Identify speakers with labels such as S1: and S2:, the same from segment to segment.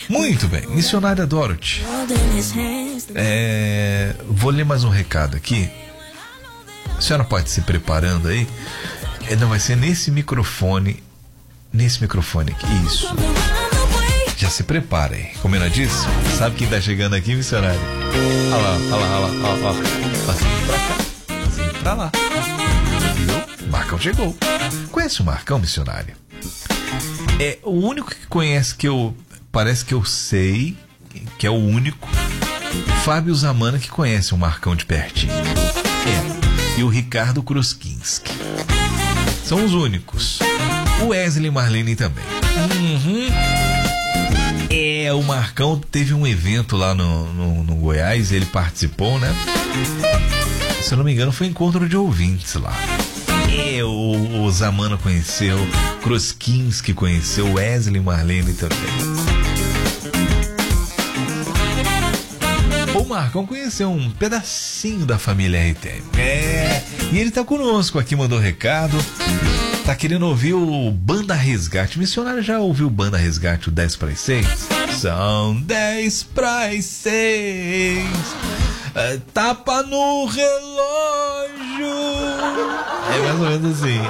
S1: Muito bem, missionária Dorothy. Vou ler mais um recado aqui. A senhora pode se preparando aí. Não, vai ser nesse microfone. Nesse microfone aqui, isso. Já se prepara aí, combinadíssimo? Sabe quem tá chegando aqui, missionário? Olha lá. Passinho pra cá, passinho pra lá. Viu? Marcão chegou. Conhece o Marcão, missionário? É o único que conhece que eu... Parece que eu sei que é o único Fábio Zamana que conhece o Marcão de pertinho. E o Ricardo Kruskinski. São os únicos. O Wesley Marlene também. O Marcão teve um evento lá no Goiás, ele participou, né? Se eu não me engano, foi encontro de ouvintes lá. O Zamana conheceu, Kruskinski conheceu, Wesley Marlene também. O Marcão conheceu um pedacinho da família RTM. E ele tá conosco aqui, mandou recado. Tá querendo ouvir o Banda Resgate. O missionário já ouviu o Banda Resgate, o 10 para as 6? São 10 para as 6. Tapa no relógio. É mais ou menos assim.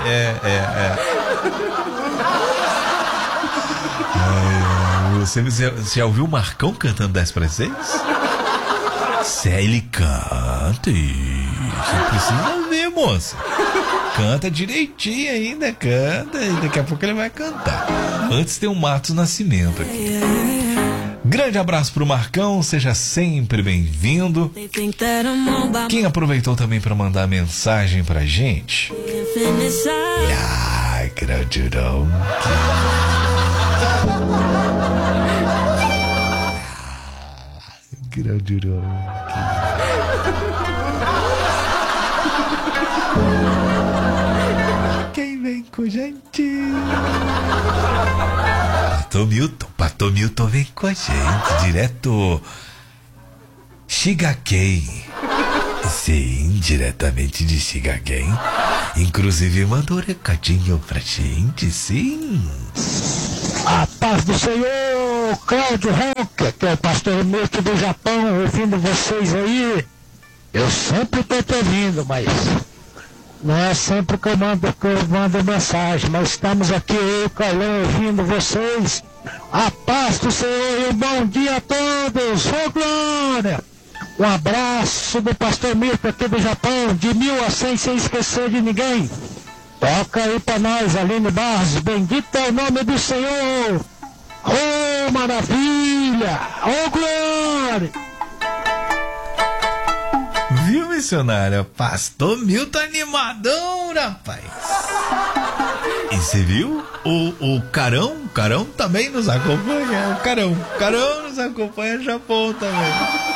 S1: Você já ouviu o Marcão cantando 10 para as 6? Se ele canta, você precisa ver, moça. Canta direitinho ainda, canta. E daqui a pouco ele vai cantar. Antes tem o Matos Nascimento aqui. Grande abraço pro Marcão, seja sempre bem-vindo. Quem aproveitou também para mandar mensagem pra gente? Ai, gratidão. Gratidão. Quem vem com a gente? Pato Milton vem com a gente, direto Shigaken. Sim, diretamente de Shigaken. Inclusive mandou um recadinho pra gente, sim.
S2: A paz do Senhor, Cláudio Ronca, que é o pastor Milton do Japão, ouvindo vocês aí. Eu sempre tô te ouvindo, mas não é sempre que eu mando mensagem, mas estamos aqui, eu e o Carlão, ouvindo vocês. A paz do Senhor e um bom dia a todos. Ô glória! Um abraço do pastor Milton aqui do Japão, de 1.000 a 100, sem esquecer de ninguém. Toca aí pra nós, Aline Barros. Bendito é o nome do Senhor. Oh, maravilha! Oh, glória!
S1: Viu, missionária? Pastor Milton animadão, rapaz. E você viu? O Carão também nos acompanha. O Carão nos acompanha no Japão também.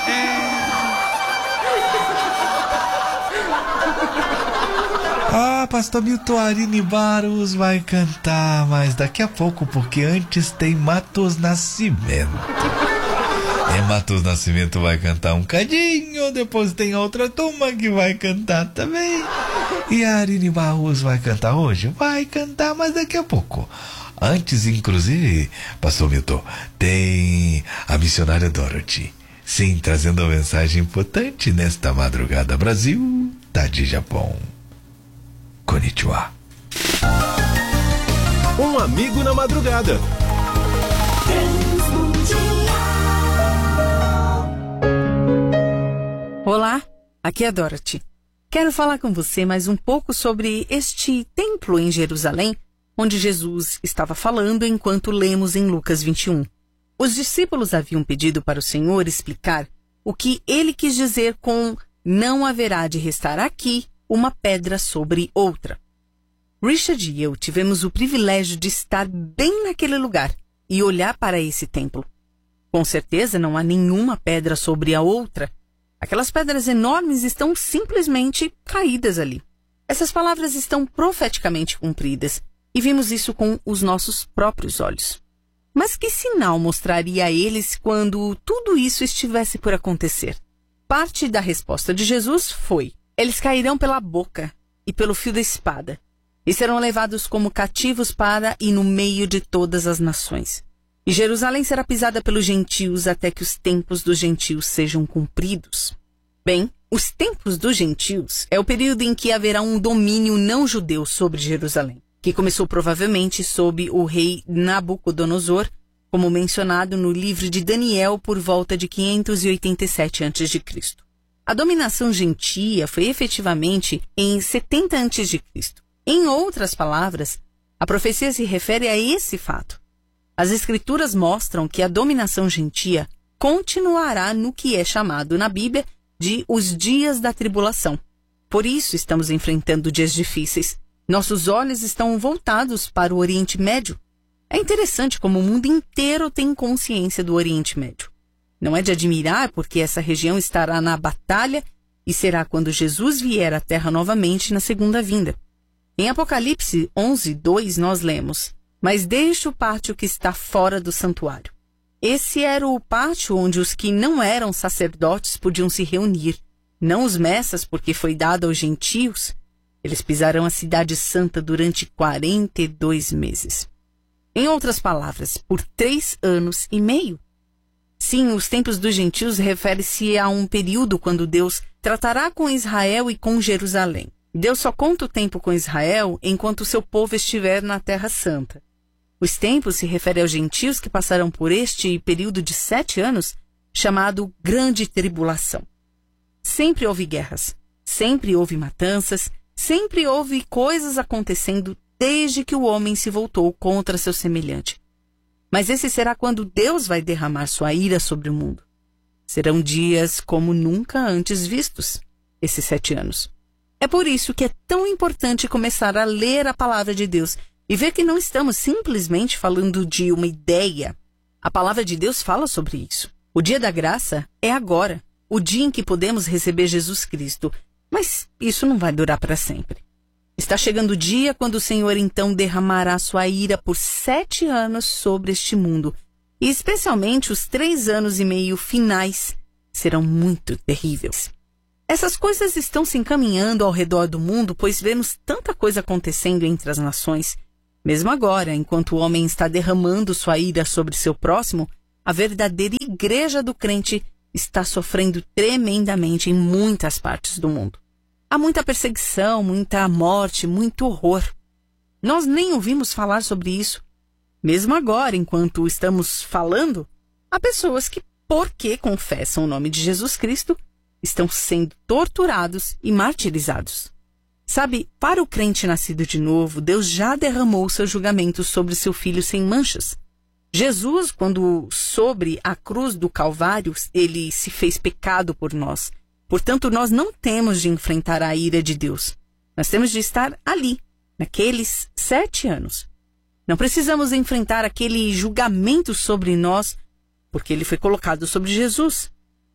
S1: Pastor Milton, Aline Barros vai cantar, mas daqui a pouco, porque antes tem Matos Nascimento. Matos Nascimento vai cantar um cadinho, depois tem outra turma que vai cantar também. E a Aline Barros vai cantar hoje? Vai cantar, mas daqui a pouco. Antes, inclusive, pastor Milton, tem a missionária Dorothy. Sim, trazendo uma mensagem importante nesta madrugada. Brasil, tá de Japão. Konnichiwa.
S3: Um amigo na madrugada.
S4: Olá, aqui é a Dorothy. Quero falar com você mais um pouco sobre este templo em Jerusalém, onde Jesus estava falando enquanto lemos em Lucas 21. Os discípulos haviam pedido para o Senhor explicar o que ele quis dizer com não haverá de restar aqui uma pedra sobre outra. Richard e eu tivemos o privilégio de estar bem naquele lugar e olhar para esse templo. Com certeza não há nenhuma pedra sobre a outra. Aquelas pedras enormes estão simplesmente caídas ali. Essas palavras estão profeticamente cumpridas e vimos isso com os nossos próprios olhos. Mas que sinal mostraria a eles quando tudo isso estivesse por acontecer? Parte da resposta de Jesus foi: eles cairão pela boca e pelo fio da espada, e serão levados como cativos para e no meio de todas as nações. E Jerusalém será pisada pelos gentios até que os tempos dos gentios sejam cumpridos. Bem, os tempos dos gentios é o período em que haverá um domínio não judeu sobre Jerusalém, que começou provavelmente sob o rei Nabucodonosor, como mencionado no livro de Daniel por volta de 587 a.C. A dominação gentia foi efetivamente em 70 a.C. Em outras palavras, a profecia se refere a esse fato. As Escrituras mostram que a dominação gentia continuará no que é chamado na Bíblia de os dias da tribulação. Por isso estamos enfrentando dias difíceis. Nossos olhos estão voltados para o Oriente Médio. É interessante como o mundo inteiro tem consciência do Oriente Médio. Não é de admirar porque essa região estará na batalha e será quando Jesus vier à Terra novamente na segunda vinda. Em Apocalipse 11:2 nós lemos: "Mas deixe o pátio que está fora do santuário." Esse era o pátio onde os que não eram sacerdotes podiam se reunir, não os messas, porque foi dado aos gentios. Eles pisarão a cidade santa durante 42 meses. Em outras palavras, por 3 anos e meio. Sim, os tempos dos gentios refere-se a um período quando Deus tratará com Israel e com Jerusalém. Deus só conta o tempo com Israel enquanto o seu povo estiver na Terra Santa. Os tempos se referem aos gentios que passarão por este período de 7 anos, chamado Grande Tribulação. Sempre houve guerras, sempre houve matanças, sempre houve coisas acontecendo desde que o homem se voltou contra seu semelhante. Mas esse será quando Deus vai derramar sua ira sobre o mundo. Serão dias como nunca antes vistos, esses 7 anos. É por isso que é tão importante começar a ler a palavra de Deus e ver que não estamos simplesmente falando de uma ideia. A palavra de Deus fala sobre isso. O dia da graça é agora, o dia em que podemos receber Jesus Cristo. Mas isso não vai durar para sempre. Está chegando o dia quando o Senhor então derramará sua ira por 7 anos sobre este mundo. E especialmente os 3 anos e meio finais serão muito terríveis. Essas coisas estão se encaminhando ao redor do mundo, pois vemos tanta coisa acontecendo entre as nações. Mesmo agora, enquanto o homem está derramando sua ira sobre seu próximo, a verdadeira igreja do crente está sofrendo tremendamente em muitas partes do mundo. Há muita perseguição, muita morte, muito horror. Nós nem ouvimos falar sobre isso. Mesmo agora, enquanto estamos falando, há pessoas que, porque confessam o nome de Jesus Cristo, estão sendo torturados e martirizados. Sabe, para o crente nascido de novo, Deus já derramou seu julgamento sobre seu filho sem manchas. Jesus, quando sobre a cruz do Calvário, ele se fez pecado por nós. Portanto, nós não temos de enfrentar a ira de Deus. Nós temos de estar ali, naqueles 7 anos. Não precisamos enfrentar aquele julgamento sobre nós, porque ele foi colocado sobre Jesus.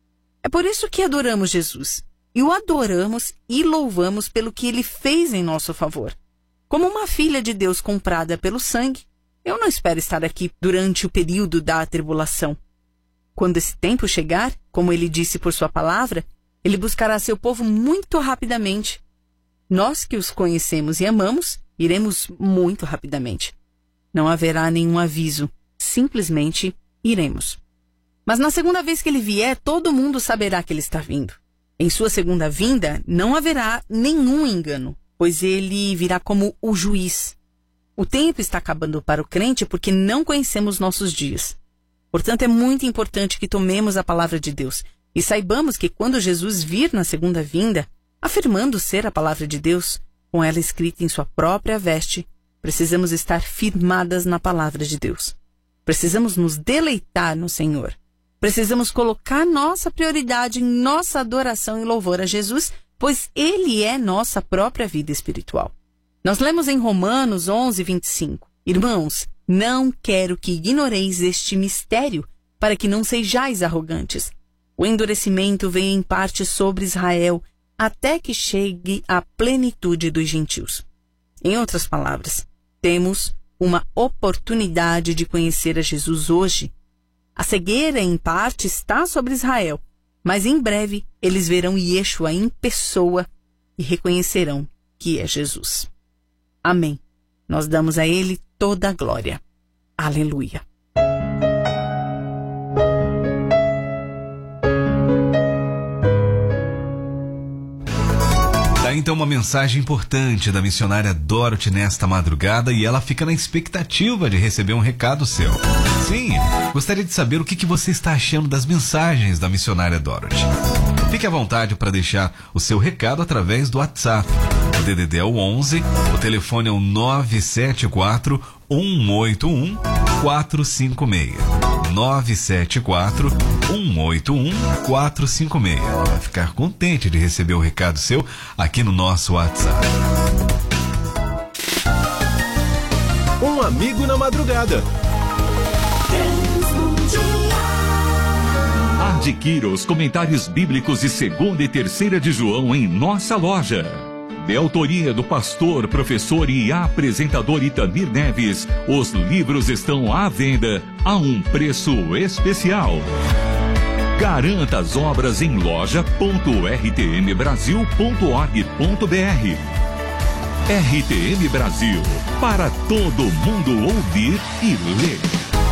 S4: É por isso que adoramos Jesus. E o adoramos e louvamos pelo que ele fez em nosso favor. Como uma filha de Deus comprada pelo sangue, eu não espero estar aqui durante o período da tribulação. Quando esse tempo chegar, como ele disse por sua palavra, ele buscará seu povo muito rapidamente. Nós que os conhecemos e amamos, iremos muito rapidamente. Não haverá nenhum aviso, simplesmente iremos. Mas na segunda vez que ele vier, todo mundo saberá que ele está vindo. Em sua segunda vinda, não haverá nenhum engano, pois ele virá como o juiz. O tempo está acabando para o crente porque não conhecemos nossos dias. Portanto, é muito importante que tomemos a palavra de Deus e saibamos que quando Jesus vir na segunda vinda, afirmando ser a palavra de Deus, com ela escrita em sua própria veste, precisamos estar firmadas na palavra de Deus. Precisamos nos deleitar no Senhor. Precisamos colocar nossa prioridade em nossa adoração e louvor a Jesus, pois Ele é nossa própria vida espiritual. Nós lemos em Romanos 11:25. Irmãos, não quero que ignoreis este mistério, para que não sejais arrogantes. O endurecimento vem em parte sobre Israel, até que chegue a plenitude dos gentios. Em outras palavras, temos uma oportunidade de conhecer a Jesus hoje. A cegueira, em parte, está sobre Israel, mas em breve eles verão Yeshua em pessoa e reconhecerão que é Jesus. Amém. Nós damos a Ele toda a glória. Aleluia.
S1: então uma mensagem importante da missionária Dorothy nesta madrugada e ela fica na expectativa de receber um recado seu. Sim, gostaria de saber o que você está achando das mensagens da missionária Dorothy. Fique à vontade para deixar o seu recado através do WhatsApp. O DDD é o 11, o telefone é o 974 181 456. 974 181 456. Vai ficar contente de receber o recado seu aqui no nosso WhatsApp.
S3: Um amigo na madrugada.
S5: Adquira os comentários bíblicos de 2ª e 3ª de João em nossa loja. De autoria do pastor, professor e apresentador Itamir Neves, os livros estão à venda a um preço especial. Garanta as obras em loja.rtmbrasil.org.br. RTM Brasil, para todo mundo ouvir e ler.